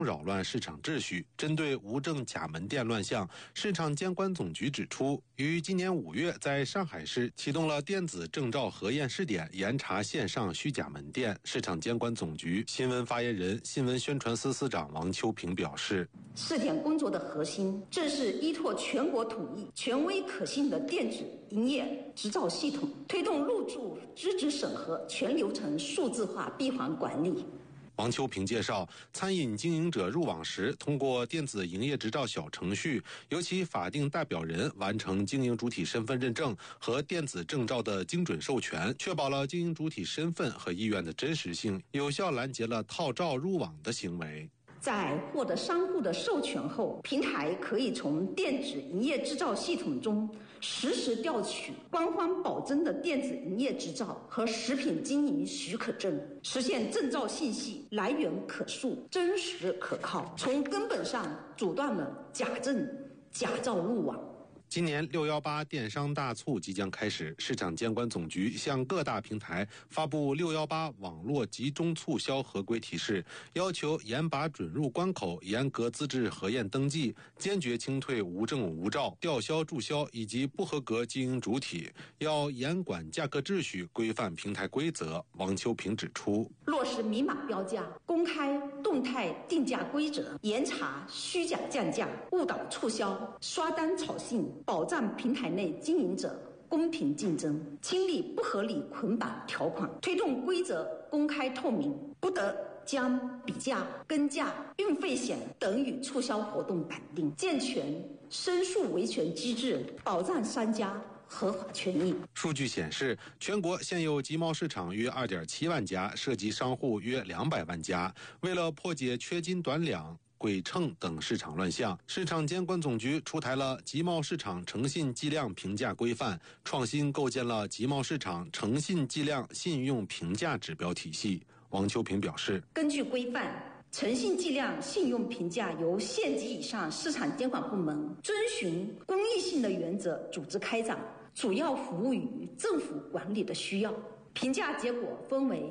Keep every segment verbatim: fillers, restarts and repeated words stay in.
扰乱市场秩序。针对无证假门店乱象，市场监管总局指出，于今年五月在上海市启动了电子证照核验试点，严查线上虚假门店。市场监管总局新闻发言人、新闻宣传司司长王秋平表示， 试点工作的核心正是依托全国统一、权威可信的电子营业执照系统，推动入驻资质审核全流程数字化闭环管理。 王秋平介绍，餐饮经营者入网时，通过电子营业执照小程序，由其法定代表人完成经营主体身份认证和电子证照的精准授权，确保了经营主体身份和意愿的真实性，有效拦截了套照入网的行为。 在获得商户的授权后，平台可以从电子营业执照系统中实时调取官方保证的电子营业执照和食品经营许可证，实现证照信息来源可溯、真实可靠，从根本上阻断了假证、假照入网。 今年六一八电商大促即将开始，市场监管总局向各大平台发布六一八网络集中促销合规提示，要求严把准入关口，严格资质核验登记，坚决清退无证无照、吊销注销以及不合格经营主体，要严管价格秩序，规范平台规则。王秋平指出， 落实明码标价，公开动态定价规则，严查虚假降价、误导促销、刷单炒信，保障平台内经营者公平竞争，清理不合理捆绑条款，推动规则公开透明，不得将比价、跟价、运费险等与促销活动绑定，健全申诉维权机制，保障商家合法权益。 数据显示，全国现有集贸市场约 二点七万家，涉及商户约两百万家。为了破解缺斤短两、鬼秤等市场乱象，市场监管总局出台了集贸市场诚信计量评价规范，创新构建了集贸市场诚信计量信用评价指标体系。王秋平表示， 根据规范，诚信计量信用评价由县级以上市场监管部门遵循公益性的原则组织开展，主要服务于政府管理的需要。评价结果分为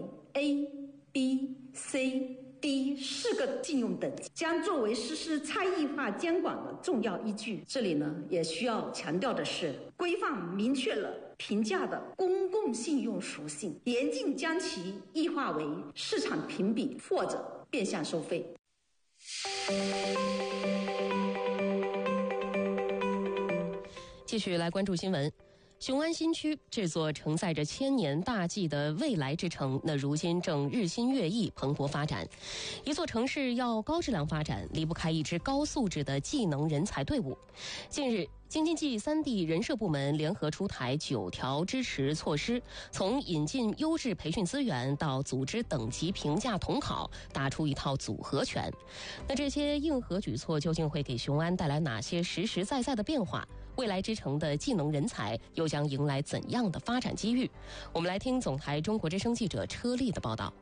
A、B、C、D 四个信用等级，将作为实施差异化监管的重要依据。这里呢，也需要强调的是，规范明确了评价的公共信用属性，严禁将其异化为市场评比或者变相收费。 继续来关注新闻。雄安新区这座承载着千年大计的未来之城，那如今正日新月异，蓬勃发展。一座城市要高质量发展，离不开一支高素质的技能人才队伍。近日，京津冀三地人社部门联合出台九条支持措施，从引进优质培训资源到组织等级评价统考，打出一套组合拳。那这些硬核举措究竟会给雄安带来哪些实实在在的变化？未来之城的技能人才又将迎来怎样的发展机遇？我们来听总台中国之声记者车丽的报道。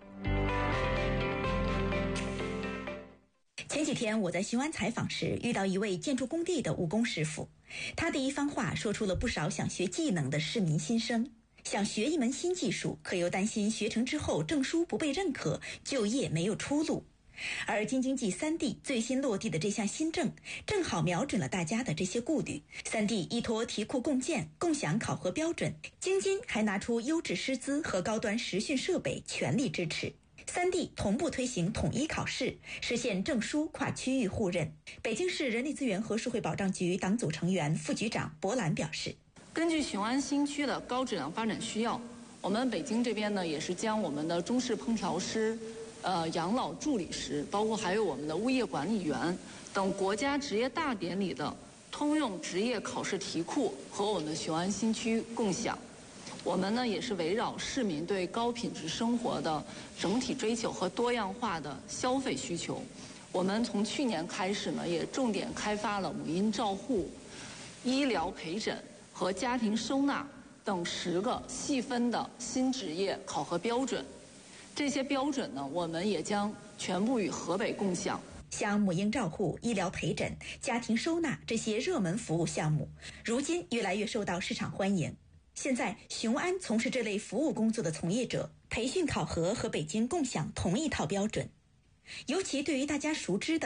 前几天我在雄安采访时，遇到一位建筑工地的务工师傅，他的一番话说出了不少想学技能的市民心声。想学一门新技术，可又担心学成之后证书不被认可，就业没有出路。而京津冀三地最新落地的这项新政，正好瞄准了大家的这些顾虑。三地依托题库共建，共享考核标准，京津还拿出优质师资和高端实训设备，全力支持。三地同步推行统一考试，实现证书跨区域互认。北京市人力资源和社会保障局党组成员、副局长博兰表示， 根据雄安新区的高质量发展需要，我们北京这边呢，也是将我们的中式烹调师、呃养老助理师，包括还有我们的物业管理员等国家职业大典里的通用职业考试题库和我们雄安新区共享。我们呢也是围绕市民对高品质生活的整体追求和多样化的消费需求，我们从去年开始呢，也重点开发了母婴照护、医疗陪诊和家庭收纳等十个细分的新职业考核标准。这些标准呢，我们也将全部与河北共享。 像母婴照护、医疗陪诊、家庭收纳这些热门服务项目，如今越来越受到市场欢迎。现在雄安从事这类服务工作的从业者，培训考核和北京共享同一套标准。尤其对于大家熟知的